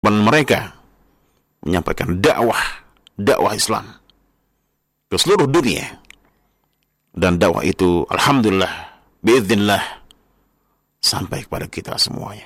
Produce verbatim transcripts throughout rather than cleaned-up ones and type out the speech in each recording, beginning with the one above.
mereka menyampaikan dakwah dakwah Islam ke seluruh dunia, dan dakwah itu alhamdulillah biiznillah sampai kepada kita semuanya,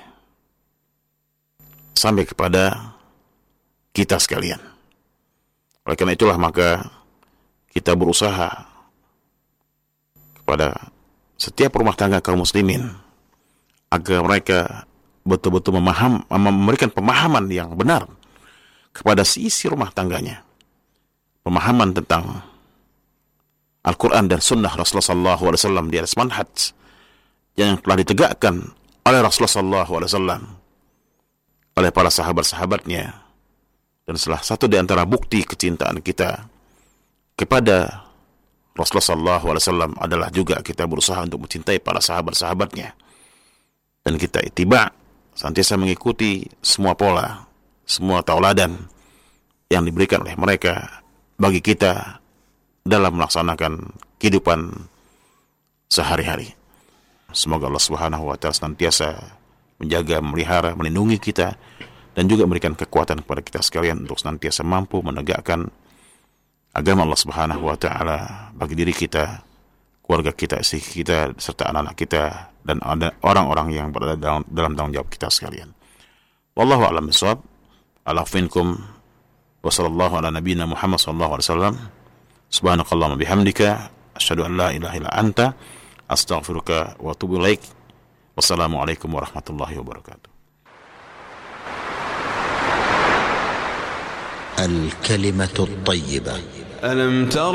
sampai kepada kita sekalian. Oleh karena itulah maka kita berusaha kepada setiap rumah tangga kaum muslimin agar mereka betul-betul memaham, memberikan pemahaman yang benar kepada seisi rumah tangganya, pemahaman tentang Al-Quran dan Sunnah Rasulullah sallallahu alaihi wasallam di atas manhaj yang telah ditegakkan oleh Rasulullah sallallahu alaihi wasallam, oleh para sahabat-sahabatnya. Dan salah satu di antara bukti kecintaan kita kepada Rasulullah sallallahu alaihi wasallam adalah juga kita berusaha untuk mencintai para sahabat-sahabatnya, dan kita ittiba, senantiasa mengikuti semua pola, semua tauladan yang diberikan oleh mereka bagi kita dalam melaksanakan kehidupan sehari-hari. Semoga Allah Subhanahu wa taala senantiasa menjaga, memelihara, melindungi kita, dan juga memberikan kekuatan kepada kita sekalian untuk senantiasa mampu menegakkan agama Allah Subhanahu wa taala bagi diri kita, keluarga kita, istri kita, serta anak-anak kita, dan orang-orang yang berada dalam, dalam tanggung jawab kita sekalian. Wallahu a'lam bishawab. Alafinkum wa sallallahu ala nabiyyina Muhammad sallallahu alaihi wasallam. Subhanakallahumma bihamdika asyhadu an la ilaha illa anta astaghfiruka wa atubu ilaik. Wassalamualaikum warahmatullahi wabarakatuh. الكلمة الطيبة. ألم تر